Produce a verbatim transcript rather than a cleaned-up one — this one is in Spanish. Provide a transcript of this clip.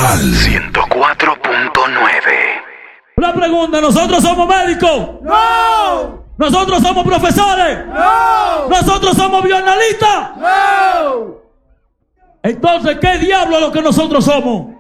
Monumental ciento cuatro punto nueve. La pregunta, ¿nosotros somos médicos? ¡No! ¿Nosotros somos profesores? ¡No! ¿Nosotros somos bioanalistas? ¡No! Entonces, ¿qué diablo es lo que nosotros somos?